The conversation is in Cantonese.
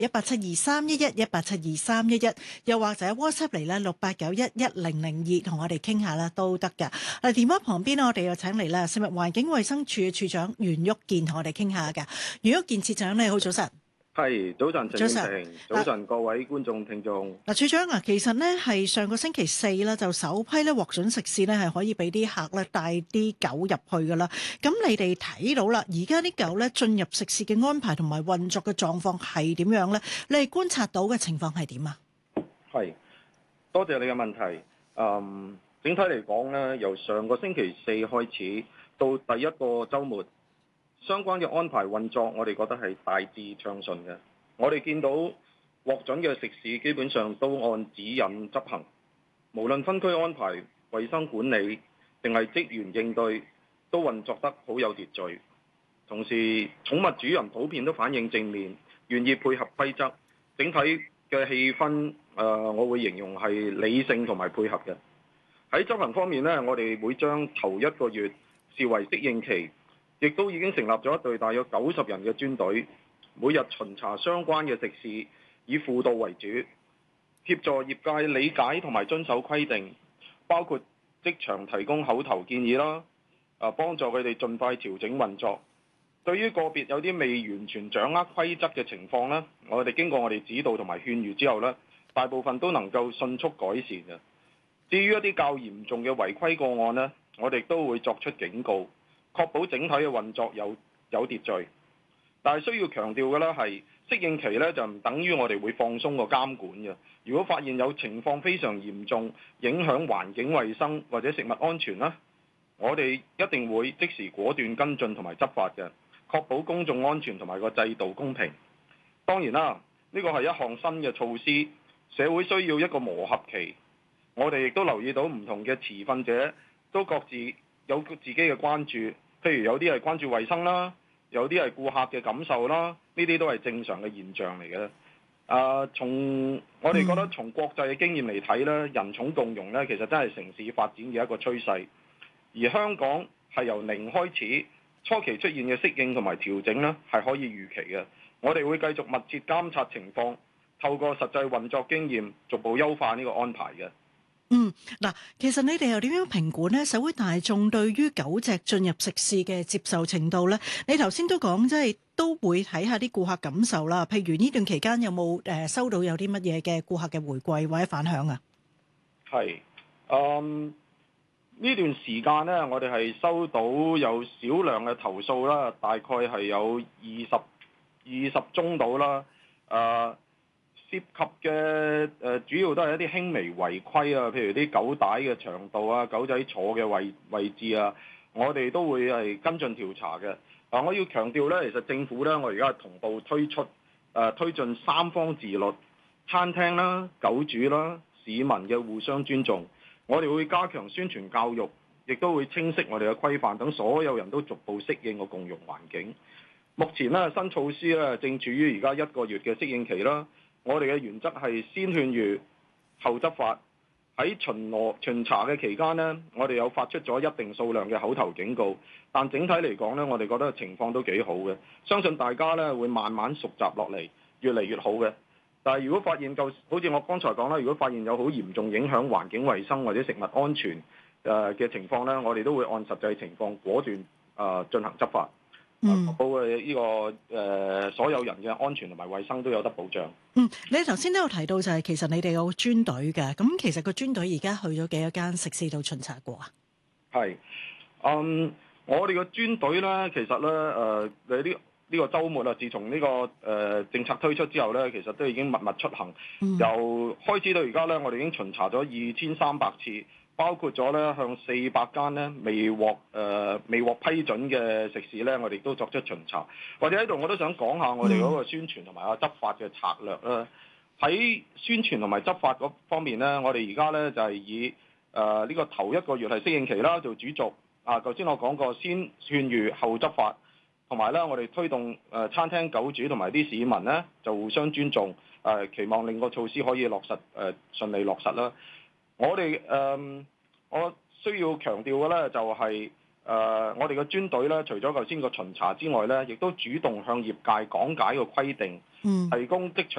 1872311118723111，又或者 WhatsApp 嚟咧68911002同我哋傾下啦都得㗎。電話旁邊我哋又請嚟啦食物環境衛生署嘅署長袁旭健同我哋傾下㗎。袁旭健署長你好，早晨。 係，早晨，陳燕平，早晨， 啊各位觀眾聽眾。 署長啊，其實呢係上個星期四啦，就首批咧獲准食肆呢係可以俾啲客咧帶啲狗入去噶啦。咁你哋睇到啦，而家啲狗咧進入食肆嘅安排同埋運作嘅狀況係點樣呢？你哋觀察到嘅情況係點啊？ 係，多謝你嘅問題。整體嚟講呢，由上個星期四開始到第一個週末，相關嘅安排運作，我哋覺得係大致暢順嘅。我哋見到獲准嘅食肆基本上都按指引執行，無論分區安排、衛生管理定係職員應對，都運作得好有秩序。同時，寵物主人普遍都反應正面，願意配合規則。整體嘅氣氛，我會形容係理性同埋配合嘅。喺執行方面呢，我哋會將頭一個月視為適應期。亦都已經成立咗一隊大約90人嘅專隊，每日巡查相關嘅食肆，以輔導為主，協助業界理解同埋遵守規定，包括即場提供口頭建議啦，幫助佢哋盡快調整運作。對於個別有啲未完全掌握規則嘅情況呢，我哋經過我哋指導同埋勸喻之後呢，大部分都能夠迅速改善嘅。至於一啲較嚴重嘅違規個案呢，我哋都會作出警告，確保整體嘅運作有秩序，但係需要強調嘅咧係適應期咧就唔等於我哋會放鬆個監管嘅。如果發現有情況非常嚴重，影響環境衛生或者食物安全啦，我哋一定會即時果斷跟進同埋執法嘅，確保公眾安全同埋個制度公平。當然啦，呢個係一項新嘅措施，社會需要一個磨合期。我哋亦都留意到唔同嘅持份者都各自有自己嘅關注，譬如有啲係關注衛生啦，有啲係顧客嘅感受啦，呢啲都係正常嘅現象嚟嘅。從我哋覺得從國際嘅經驗嚟睇咧，人寵共融咧，其實真係城市發展嘅一個趨勢。而香港係由零開始，初期出現嘅適應同埋調整咧，係可以預期嘅。我哋會繼續密切監察情況，透過實際運作經驗，逐步優化呢個安排嘅。 嗱，其實你哋又點樣評估呢？社會大眾對於狗隻進入食肆嘅接受程度呢？你頭先都講，即係都會睇下啲顧客感受啦。譬如呢段期間有冇收到有啲乜嘢嘅顧客嘅回饋或者反響啊？係， 呢段時間呢，我哋係收到有少量嘅投訴啦，大概係有二十宗到啦，涉及嘅主要都係一啲輕微違規啊，譬如啲狗帶嘅長度啊、狗仔坐嘅位置啊，我哋都會係跟進調查嘅。我要強調咧，其實政府咧，我而家係同步推進三方自律，餐廳啦、狗主啦、市民嘅互相尊重。我哋會加強宣傳教育，亦都會清晰我哋嘅規範，等所有人都逐步適應個共融環境。目前咧，新措施咧正處於而家1個月嘅適應期啦。我哋嘅原則係先勸喻後執法。喺巡查嘅期間呢，我哋有發出咗一定數量嘅口頭警告，但整體嚟講呢，我哋覺得情況都幾好嘅。相信大家呢會慢慢熟習落嚟，越嚟越好嘅。但係如果發現好似我剛才講啦，如果發現有好嚴重影響環境衛生或者食物安全嘅情況呢，我哋都會按實際情況果斷進行執法。確保呢個所有人嘅安全同埋衛生都有得保障。 你頭先都有提到就係其實你哋有專隊嘅，咁其實個專隊而家去咗幾多間食肆度巡查過啊？ 係，我哋個專隊咧，其實咧呢個週末啊，自從呢個政策推出之後咧，其實都已經密密出行。由開始到而家咧，我哋已經巡查咗2300次。包括咗咧向400間咧未獲批准嘅食肆咧，我哋都作出巡查。或者喺度我都想講下我哋嗰個宣傳同埋個執法嘅策略啦。喺宣傳同埋執法嗰方面咧，我哋而家咧就係以呢個頭1個月係適應期啦做主軸。頭先我講過，先勸喻後執法，同埋咧我哋推動餐廳狗主同埋啲市民咧就互相尊重，期望令個措施可以落實順利落實啦。我需要強調嘅咧就係我哋嘅專隊咧，除咗頭先個巡查之外咧，亦都主動向業界講解個規定， 嗯。 提供職場